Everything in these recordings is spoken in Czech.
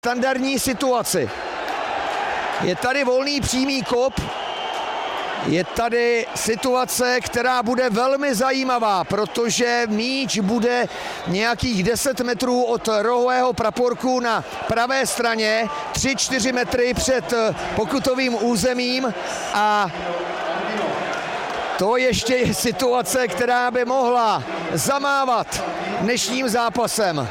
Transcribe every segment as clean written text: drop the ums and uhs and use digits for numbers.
standardní situaci. Je tady volný přímý kop. Je tady situace, která bude velmi zajímavá, protože míč bude nějakých 10 metrů od rohového praporku na pravé straně, 3-4 metry před pokutovým územím a to ještě je situace, která by mohla zamávat dnešním zápasem.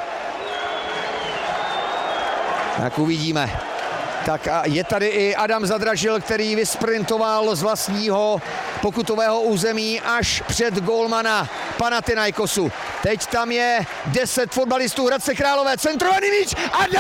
Tak uvidíme. Tak a je tady i Adam Zadražil, který vysprintoval z vlastního pokutového území až před gólmana Panathinaikosu. Teď tam je 10 fotbalistů Hradce Králové, centrovaný míč,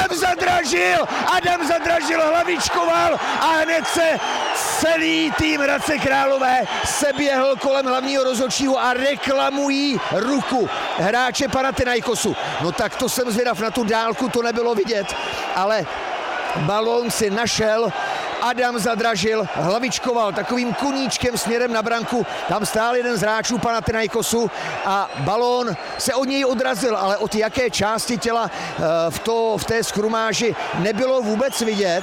Adam Zadražil hlavičkoval a hned se celý tým Hradce Králové seběhl kolem hlavního rozhodčího a reklamují ruku hráče Panathinaikosu. No tak to jsem zvědav, na tu dálku to nebylo vidět, ale balón si našel, Adam Zadražil hlavičkoval takovým kuníčkem směrem na branku, tam stál jeden z hráčů Panathinaikosu a balón se od něj odrazil, ale od jaké části těla v té skrumáži nebylo vůbec vidět.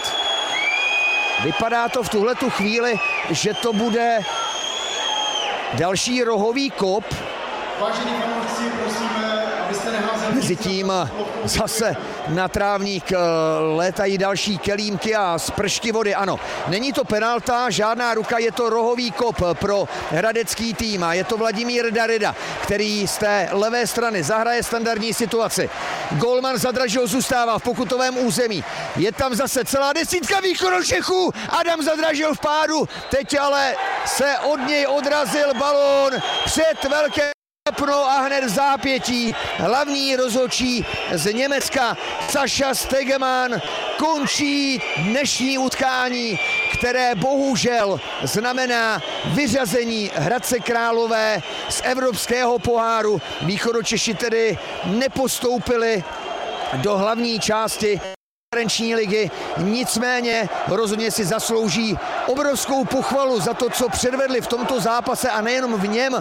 Vypadá to v tuhletu chvíli, že to bude další rohový kop. Vážení fanoušci, prosíme, abyste neházeli. Mezitím zase na trávník létají další kelímky a spršky vody. Ano, není to penalta, žádná ruka, je to rohový kop pro hradecký tým a je to Vladimír Darida, který z té levé strany zahraje standardní situaci. Golman Zadražil zůstává v pokutovém území. Je tam zase celá desítka východočechů. Adam Zadražil v pádu, teď ale se od něj odrazil balón před velké a hned v zápětí hlavní rozhodčí z Německa Sascha Stegemann končí dnešní utkání, které bohužel znamená vyřazení Hradce Králové z Evropského poháru. Východočeši tedy nepostoupili do hlavní části konferenční ligy, nicméně rozhodně si zaslouží obrovskou pochvalu za to, co předvedli v tomto zápase a nejenom v něm,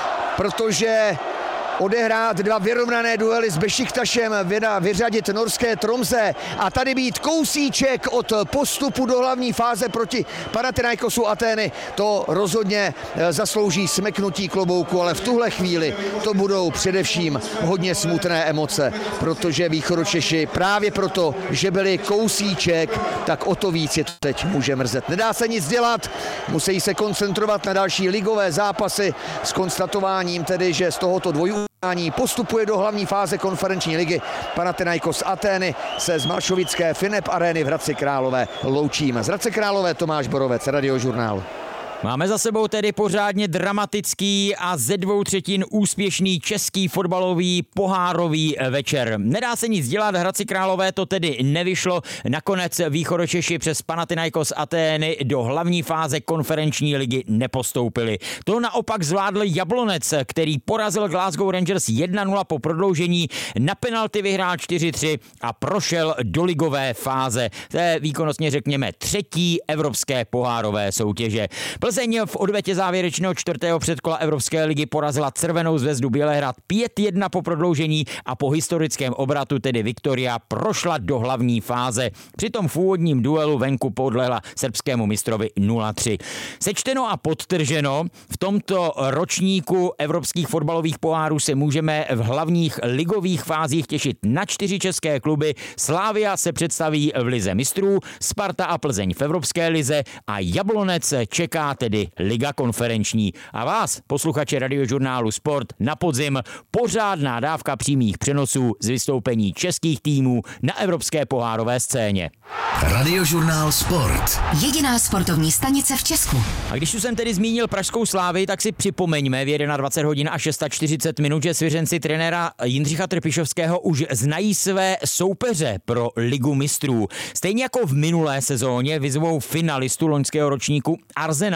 protože odehrát dva vyrovnané duely s Bešiktašem, vyřadit norské Tromsø a tady být kousíček od postupu do hlavní fáze proti Panathinaikosu Atény, to rozhodně zaslouží smeknutí klobouku, ale v tuhle chvíli to budou především hodně smutné emoce, protože východočeši právě proto, že byli kousíček, tak o to víc je to teď může mrzet. Nedá se nic dělat, musí se koncentrovat na další ligové zápasy s konstatováním tedy, že z tohoto dvojútkání postupuje do hlavní fáze konferenční ligy. Panathinaikos Atény se z Malšovické Finep arény v Hradci Králové loučíme. Z Hradce Králové Tomáš Borovec, Radiožurnál. Máme za sebou tedy pořádně dramatický a ze 2/3 úspěšný český fotbalový pohárový večer. Nedá se nic dělat, Hradci Králové to tedy nevyšlo. Nakonec východočeši přes Panathinaikos Atény do hlavní fáze konferenční ligy nepostoupili. To naopak zvládl Jablonec, který porazil Glasgow Rangers 1-0 po prodloužení, na penalty vyhrál 4-3 a prošel do ligové fáze. To je výkonnostně řekněme třetí evropské pohárové soutěže. Plzeň v odvetě závěrečného 4. předkola Evropské ligy porazila Crvenou zvezdu Bělehrad 5-1 po prodloužení a po historickém obratu tedy Viktoria prošla do hlavní fáze. Přitom v úvodním duelu venku podlehla srbskému mistrovi 0-3. Sečteno a podtrženo, v tomto ročníku evropských fotbalových pohárů se můžeme v hlavních ligových fázích těšit na 4 české kluby. Slavia se představí v lize mistrů, Sparta a Plzeň v Evropské lize a Jablonec čeká tedy liga konferenční. A vás, posluchače Radiožurnálu Sport, na podzim pořádná dávka přímých přenosů z vystoupení českých týmů na evropské pohárové scéně. Radiožurnál Sport. Jediná sportovní stanice v Česku. A když už jsem tedy zmínil pražskou Slávii, tak si připomeňme v 21 hodin a 6:40 minut, že svěřenci trenéra Jindřicha Trpišovského už znají své soupeře pro ligu mistrů. Stejně jako v minulé sezóně vyzvou finalistu loňského ročníku Arsenal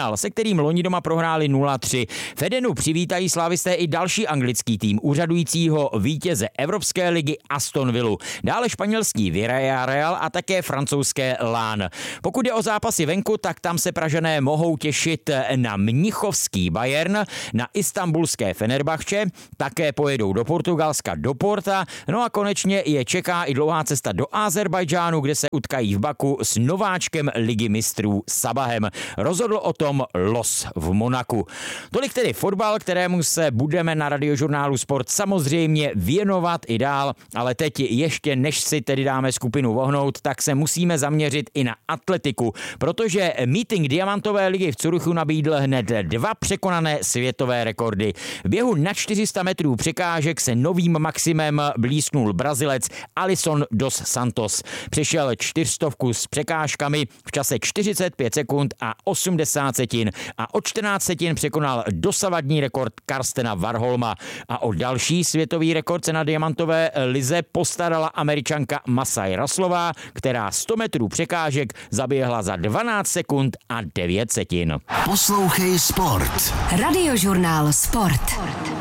Arsenal, se kterým loni doma prohráli 0-3. V Edenu přivítají slávisté i další anglický tým, úřadujícího vítěze Evropské ligy Aston Villu. Dále španělský Villarreal a také francouzské Lán. Pokud je o zápasy venku, tak tam se Pražané mohou těšit na mnichovský Bayern, na istanbulské Fenerbahče, také pojedou do Portugalska, do Porta, no a konečně je čeká i dlouhá cesta do Azerbajdžánu, kde se utkají v Baku s nováčkem Ligy mistrů Sabahem. Rozhodl o tom los v Monaku. Tolik tedy fotbal, kterému se budeme na Radiožurnálu Sport samozřejmě věnovat i dál, ale teď ještě než si tedy dáme skupinu vohnout, tak se musíme zaměřit i na atletiku, protože meeting Diamantové ligy v Curychu nabídl hned 2 překonané světové rekordy. V běhu na 400 metrů překážek se novým maximem blízknul Brazilec Alisson dos Santos. Přešel 400 s překážkami v čase 45 sekund a 80 setin a o 14 setin překonal dosavadní rekord Karstena Warholma. A o další světový rekord se na Diamantové lize postarala Američanka Masai Raslová, která 100 metrů překážek zaběhla za 12 sekund a 9 setin. Poslouchej Sport. Radiožurnál Sport.